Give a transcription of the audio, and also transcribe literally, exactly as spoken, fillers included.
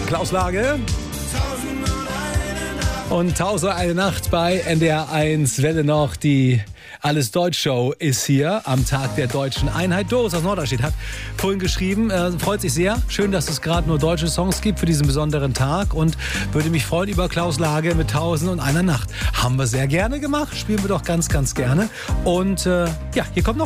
Klaus Lage. Und Tausend und eine Nacht bei N D R eins. Welle noch, die Alles Deutsch Show ist hier am Tag der deutschen Einheit. Doris aus Norderstedt hat vorhin geschrieben, äh, freut sich sehr. Schön, dass es gerade nur deutsche Songs gibt für diesen besonderen Tag und würde mich freuen über Klaus Lage mit Tausend und einer Nacht. Haben wir sehr gerne gemacht, spielen wir doch ganz, ganz gerne. Und äh, ja, hier kommt noch